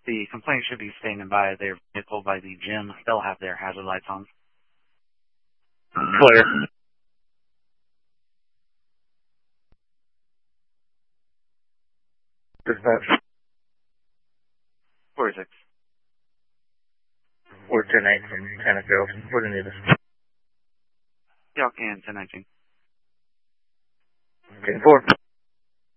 The complaint should be standing by their vehicle by the gym. They'll have their hazard lights on. Clear. Dispatch. 46. We're 10-8 from Tenneco. Where do you need us? Y'all can, 1019. Okay, 4.